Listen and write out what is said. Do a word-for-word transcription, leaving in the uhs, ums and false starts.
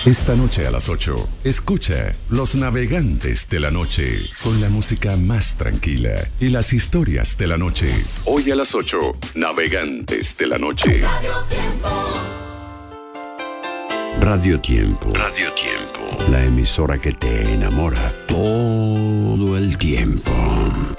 Esta noche a las ocho, escucha Los Navegantes de la Noche, con la música más tranquila y las historias de la noche. Hoy a las ocho, Navegantes de la Noche. Radio Tiempo. Radio Tiempo. La emisora que te enamora todo el tiempo.